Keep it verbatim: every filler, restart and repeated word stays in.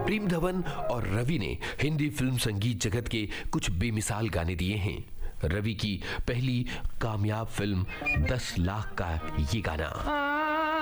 प्रेम धवन और रवि ने हिंदी फिल्म संगीत जगत के कुछ बेमिसाल गाने दिए हैं। रवि की पहली कामयाब फिल्म दस लाख का ये गाना।